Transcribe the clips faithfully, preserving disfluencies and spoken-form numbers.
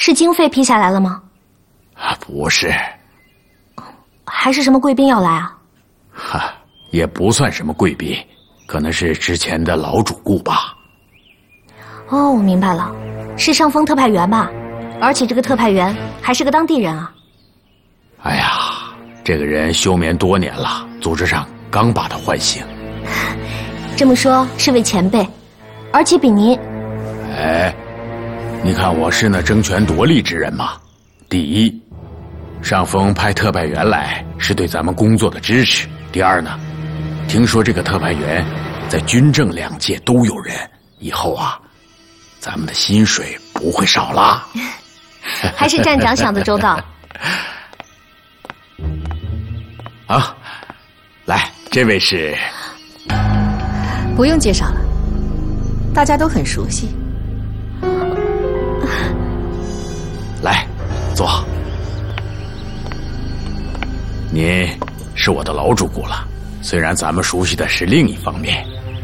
是经费批下来了吗？ 不是。 还是什么贵宾要来啊？ 哈，也不算什么贵宾，可能是之前的老主顾吧。 哦，我明白了，是上峰特派员吧？而且这个特派员还是个当地人啊。 哎呀，这个人休眠多年了，组织上刚把他唤醒。 这么说是位前辈，而且比您…… 哎，你看我是那争权夺利之人吗？第一，上峰派特派员来是对咱们工作的支持。第二呢，听说这个特派员在军政两界都有人，以后啊，咱们的薪水不会少了。 还是站长想得周到。 啊，来，这位是…… 不用介绍了，大家都很熟悉。 来，坐。您是我的老主顾了，虽然咱们熟悉的是另一方面。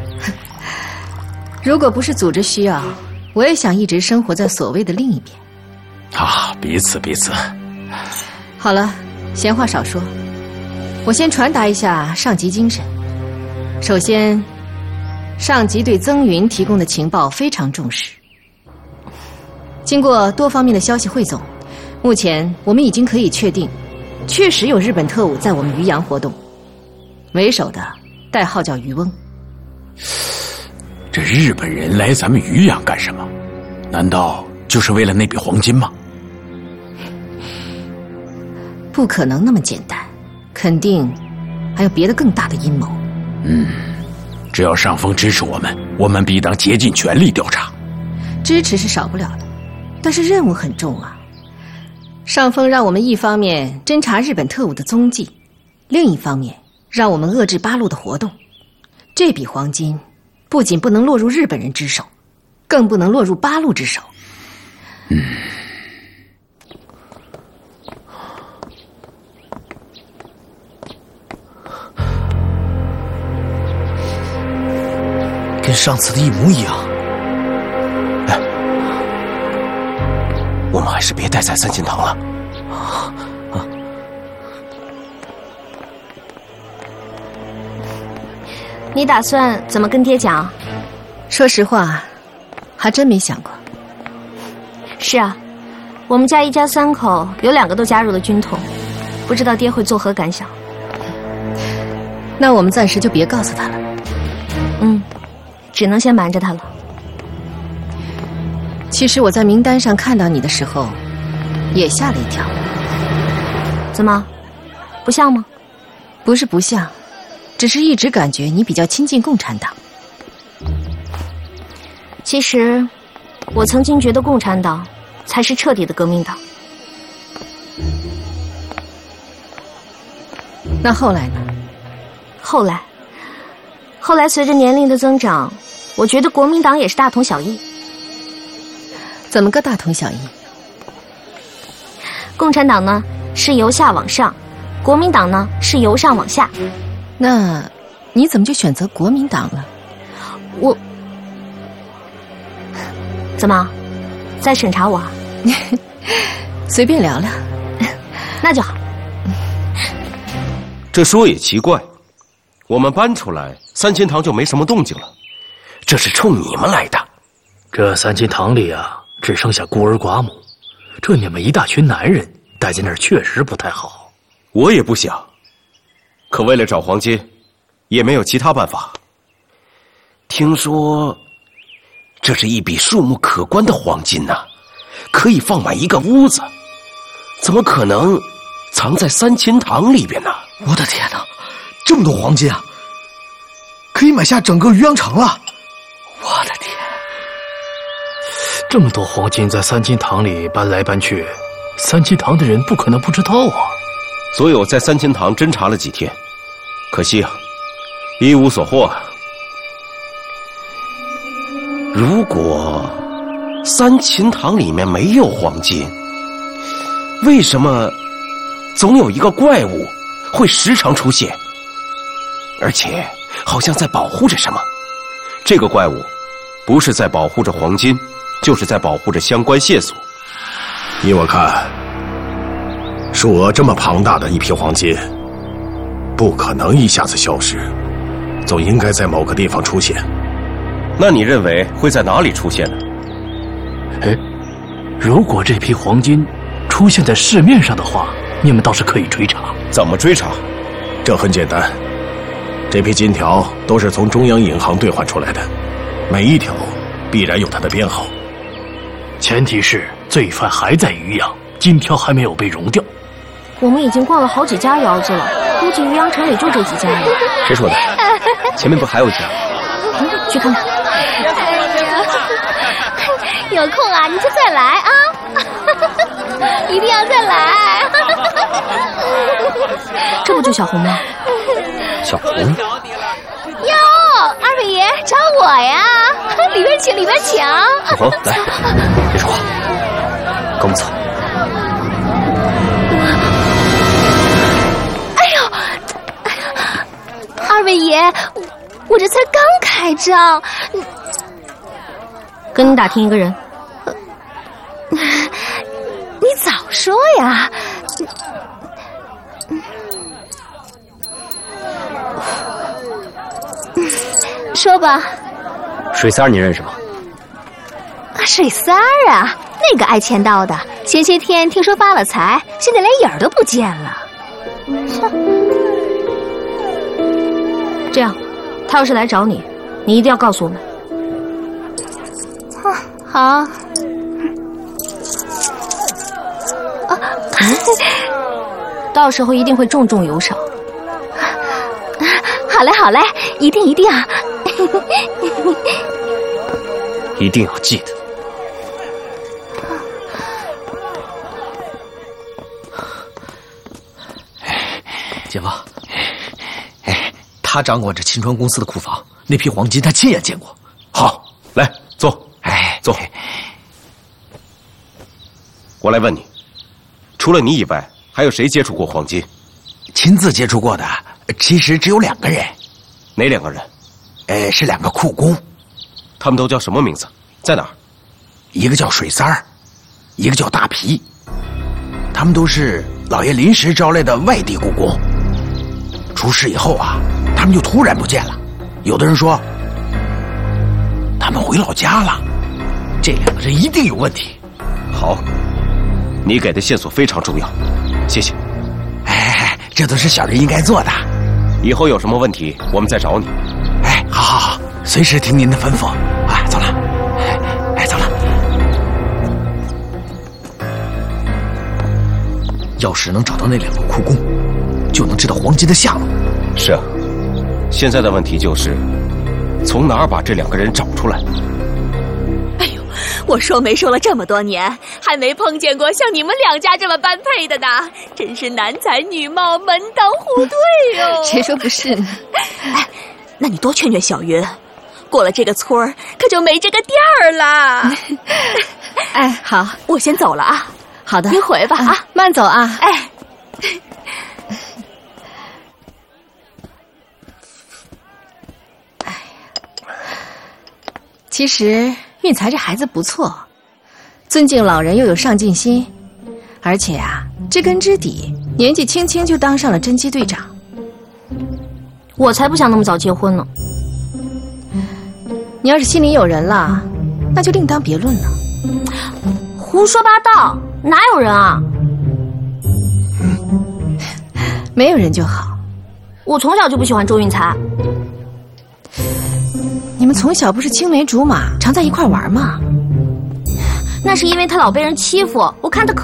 如果不是组织需要，我也想一直生活在所谓的另一边。 啊，彼此彼此。 好了，闲话少说，我先传达一下上级精神。首先，上级对曾云提供的情报非常重视。经过多方面的消息汇总，目前我们已经可以确定，确实有日本特务在我们渔阳活动。为首的代号叫渔翁。 这日本人来咱们渔阳干什么？难道就是为了那笔黄金吗？ 不可能那么简单，肯定还有别的更大的阴谋。 嗯，只要上峰支持我们，我们必当竭尽全力调查。 支持是少不了的，但是任务很重啊。上峰让我们一方面侦查日本特务的踪迹，另一方面让我们遏制八路的活动。这笔黄金不仅不能落入日本人之手，更不能落入八路之手。 嗯。 跟上次的一模一样。哎，我们还是别待在三金堂了。啊啊！ 你打算怎么跟爹讲？ 说实话，还真没想过。 是啊，我们家一家三口有两个都加入了军统，不知道爹会作何感想。 那我们暂时就别告诉他了。 嗯。只能先瞒着他了。 其实我在名单上看到你的时候，也吓了一跳。 怎么，不像吗？ 不是不像，只是一直感觉你比较亲近共产党。 其实，我曾经觉得共产党才是彻底的革命党。 那后来呢？ 后来，后来随着年龄的增长，我觉得国民党也是大同小异。 怎么个大同小异？ 共产党呢是由下往上，国民党呢是由上往下。 那你怎么就选择国民党了？ 我怎么在审查我啊？ 随便聊聊。 那就好。 这说也奇怪，我们搬出来，三清堂就没什么动静了，这是冲你们来的。 这三清堂里啊，只剩下孤儿寡母，这你们一大群男人待在那儿确实不太好。 我也不想，可为了找黄金，也没有其他办法。听说，这是一笔数目可观的黄金呐、啊，可以放满一个屋子，怎么可能藏在三清堂里边呢？ 我的天哪，这么多黄金啊，可以买下整个渔阳城了！我的天， 这么多黄金在三清堂里搬来搬去，三清堂的人不可能不知道啊。 所以我在三清堂侦查了几天，可惜啊，一无所获。如果三清堂里面没有黄金，为什么总有一个怪物会时常出现，而且好像在保护着什么？这个怪物不是在保护着黄金，就是在保护着相关线索。 依我看，数额这么庞大的一批黄金，不可能一下子消失，总应该在某个地方出现。 那你认为会在哪里出现呢？ 哎，如果这批黄金出现在市面上的话，你们倒是可以追查。 怎么追查？ 这很简单，这批金条都是从中央银行兑换出来的，每一条必然有它的编号。 前提是罪犯还在渔阳，金条还没有被熔掉。 我们已经逛了好几家窑子了，估计渔阳城里就这几家了。 谁说的？前面不还有一家？ 嗯，去看看。 有空啊，你就再来啊！一定要再来。 这不就小红吗？ 小红。 哟，二位爷找我呀？里边请，里边请。 小红，来，别说话，跟我们走。 哎呦，二位爷，我这才刚开张。 跟你打听一个人。 你早说呀！说吧。 水三儿你认识吗？ 水三儿啊，那个爱签到的，前些天听说发了财，现在连影儿都不见了。 这样，他要是来找你，你一定要告诉我们。 啊，好。啊， 到时候一定会重重有赏。 好嘞，好嘞，一定一定。 一定要记得。 姐夫，他掌管着秦川公司的库房，那批黄金他亲眼见过。 好，来坐， 哎， 坐。我来问你，除了你以外，还有谁接触过黄金？ 亲自接触过的，其实只有两个人。 哪两个人？ 呃，是两个库工。 他们都叫什么名字？在哪儿？ 一个叫水三儿，一个叫大皮。他们都是老爷临时招来的外地雇工。出事以后啊，他们就突然不见了。有的人说，他们回老家了。 这两个人一定有问题。 好，你给的线索非常重要，谢谢。 哎，这都是小人应该做的。 以后有什么问题，我们再找你。 哎，好好好，随时听您的吩咐。哎，走了。哎，哎，走了。 要是能找到那两个库工，就能知道黄金的下落。 是啊，现在的问题就是从哪儿把这两个人找出来。 哎呦，我说媒说了这么多年，还没碰见过像你们两家这么般配的呢，真是男才女貌，门当户对哟。 谁说不是呢？ 哎，那你多劝劝小云，过了这个村儿可就没这个店儿了。 哎，好， 我先走了啊。 好的， 您回吧啊， 慢走啊。 哎。 其实运财这孩子不错，尊敬老人又有上进心，而且啊，知根知底，年纪轻轻就当上了侦缉队长。 我才不想那么早结婚呢。 你要是心里有人了，那就另当别论了。 胡说八道，哪有人啊？ 没有人就好。 我从小就不喜欢周运财。 你们从小不是青梅竹马，常在一块玩吗？ 那是因为他老被人欺负，我看他可